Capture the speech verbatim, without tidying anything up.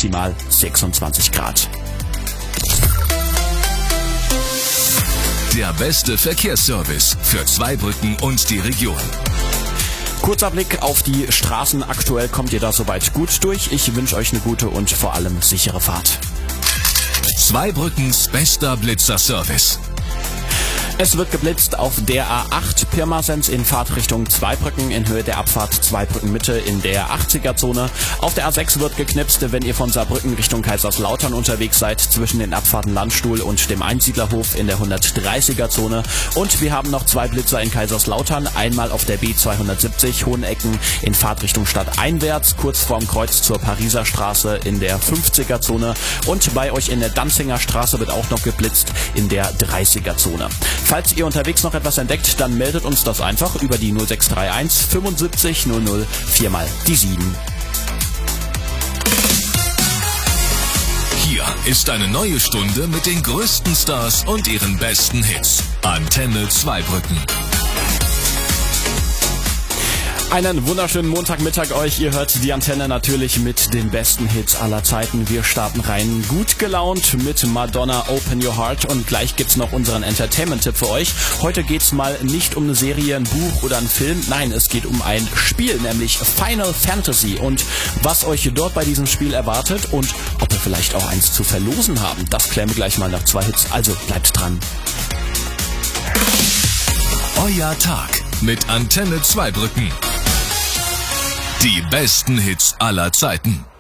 maximal sechsundzwanzig Grad. Der beste Verkehrsservice für Zweibrücken und die Region. Kurzer Blick auf die Straßen. Aktuell kommt ihr da soweit gut durch. Ich wünsche euch eine gute und vor allem sichere Fahrt. Zweibrückens bester Blitzerservice. Es wird geblitzt auf der A acht Pirmasens in Fahrtrichtung Zweibrücken in Höhe der Abfahrt Zweibrücken Mitte in der achtziger-Zone. Auf der A sechs wird geknipst, wenn ihr von Saarbrücken Richtung Kaiserslautern unterwegs seid, zwischen den Abfahrten Landstuhl und dem Einsiedlerhof in der hundertdreißiger-Zone. Und wir haben noch zwei Blitzer in Kaiserslautern, einmal auf der B zweihundertsiebzig Hohenecken in Fahrtrichtung Stadt einwärts, kurz vorm Kreuz zur Pariser Straße in der fünfziger-Zone. Und bei euch in der Danzinger Straße wird auch noch geblitzt in der dreißiger-Zone. Falls ihr unterwegs noch etwas entdeckt, dann meldet uns das einfach über die null sechs drei eins fünfundsiebzig null null vier mal die sieben. Hier ist eine neue Stunde mit den größten Stars und ihren besten Hits. Antenne Zweibrücken. Einen wunderschönen Montagmittag euch. Ihr hört die Antenne natürlich mit den besten Hits aller Zeiten. Wir starten rein gut gelaunt mit Madonna Open Your Heart und gleich gibt's noch unseren Entertainment-Tipp für euch. Heute geht's mal nicht um eine Serie, ein Buch oder einen Film. Nein, es geht um ein Spiel, nämlich Final Fantasy. Und was euch dort bei diesem Spiel erwartet und ob wir vielleicht auch eins zu verlosen haben, das klären wir gleich mal nach zwei Hits. Also bleibt dran. Euer Tag mit Antenne Zweibrücken. Die besten Hits aller Zeiten.